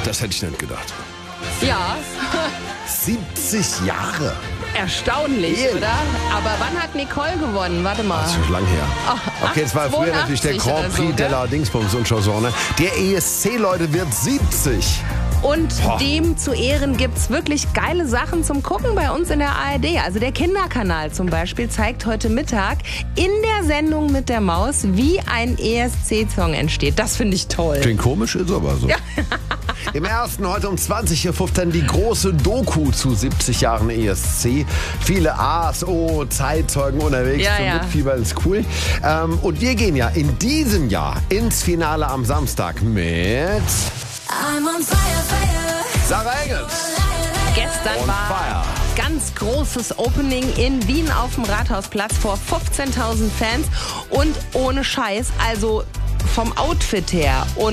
Das hätte ich nicht gedacht. Ja, 70 Jahre. erstaunlich, Ehrlich? oder? Aber wann hat Nicole gewonnen? Warte mal. Das ist schon lang her. Okay, es war früher natürlich der 82 Grand oder so, Prix de la Dingsbums und schon so, ne? Der ESC, Leute, wird 70. Und dem zu Ehren gibt's wirklich geile Sachen zum Gucken bei uns in der ARD. Also der Kinderkanal zum Beispiel zeigt heute Mittag in der Sendung mit der Maus, wie ein ESC-Song entsteht. Das finde ich toll. Klingt komisch, ist aber so. Im ersten heute um 20.15 Uhr die große Doku zu 70 Jahren ESC. Viele A's, O, Zeitzeugen unterwegs Ja, zum ja. Mitfiebern, ist cool. Und wir gehen ja in diesem Jahr ins Finale am Samstag mit I'm on fire, fire. Sarah Engels. Gestern On war fire. ganz großes Opening in Wien auf dem Rathausplatz vor 15.000 Fans und ohne Scheiß, also vom Outfit her und